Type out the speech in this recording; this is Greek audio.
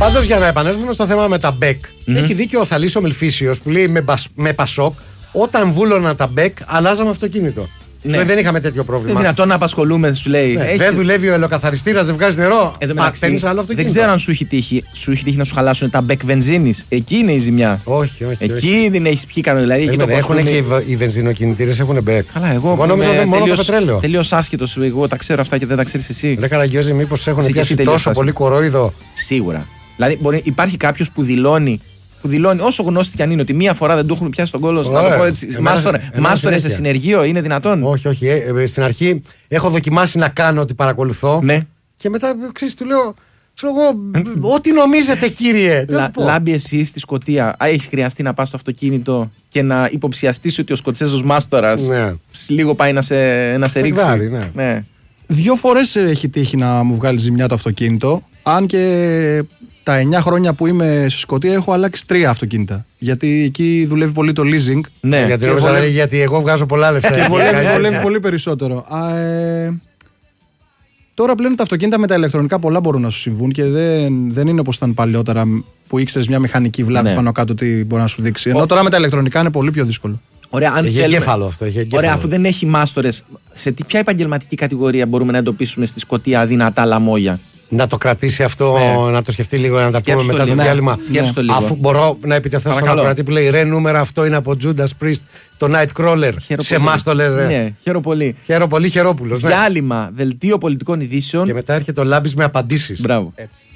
Πάντως για να επανέλθουμε στο θέμα με τα μπεκ, έχει δίκιο ο Θαλής ο Μιλφίσιος που λέει με Πασόκ, όταν βούλωναν τα μπεκ, αλλάζαμε αυτοκίνητο. Ναι. Δεν είχαμε τέτοιο πρόβλημα. Είναι δυνατόν να απασχολούμε, σου λέει. Ναι. Δεν δουλεύει ο ελαιοκαθαριστήρας, δεν βγάζει νερό. Παίρνεις άλλο αυτοκίνητο. Δεν ξέρω αν σου έχει τύχει να σου χαλάσουν τα μπεκ βενζίνης. Εκεί είναι η ζημιά. Όχι. Εκεί δεν έχει πιει κανένα. Δηλαδή, έχουν και οι βενζινοκινητήρες έχουν μπεκ. Καλά, εγώ νόμιζα ότι μόνο το πετρέλαιο. Τελείως άσχετος. Εγώ τα ξέρω αυτά και δεν τα ξέρεις εσύ. Δεν Καραγκιόζη, μήπως έχουν πιάσει τόσο πολύ κορόιδο. Σίγουρα. Δηλαδή υπάρχει κάποιος που δηλώνει, όσο γνώστη κι αν είναι, ότι μία φορά δεν του έχουν πιάσει τον κόλο. Να το πω έτσι. Μάστορες σε συνεργείο, είναι δυνατόν? Όχι. Στην αρχή έχω δοκιμάσει να κάνω ότι παρακολουθώ. Ναι. Και μετά ξέρεις, του λέω. Ξέρω εγώ, ό,τι νομίζετε, κύριε. Λάμπη, εσύ στη Σκωτία, έχει χρειαστεί να πας στο αυτοκίνητο και να υποψιαστείς ότι ο Σκοτσέζος μάστορας λίγο πάει να σε ρίξει? Ναι. 2 φορές έχει τύχει να μου βγάλει ζημιά το αυτοκίνητο. Αν και τα 9 χρόνια που είμαι στη Σκωτία έχω αλλάξει 3 αυτοκίνητα. Γιατί εκεί δουλεύει πολύ το leasing. Ναι, γιατί εγώ βγάζω πολλά λεφτά. Και βολεύει πολύ περισσότερο. Τώρα πλέον τα αυτοκίνητα με τα ηλεκτρονικά πολλά μπορούν να σου συμβούν και δεν είναι όπως ήταν παλιότερα που ήξερες μια μηχανική βλάβη πάνω κάτω τι μπορεί να σου δείξει. Ενώ τώρα με τα ηλεκτρονικά είναι πολύ πιο δύσκολο. Ωραία, αν έχει εγκέφαλο αυτό. Ωραία, αφού δεν έχει μάστορες, σε ποια επαγγελματική κατηγορία μπορούμε να εντοπίσουμε στη Σκωτία δυνατά λαμόγια? Να το κρατήσει αυτό, να το σκεφτεί λίγο, να τα πούμε μετά το διάλειμμα. Αφού μπορώ να επιτεθώ στον ακροατή που λέει ρε νούμερα, αυτό είναι από Judas Priest, το Nightcrawler. Σε εμάς το λες, ρε. Ναι, χαίρομαι πολύ. Χαιρόπουλος. Διάλειμμα, δελτίο πολιτικών ειδήσεων. Και μετά έρχεται ο Λάμπης με απαντήσεις. Μπράβο. Έτσι.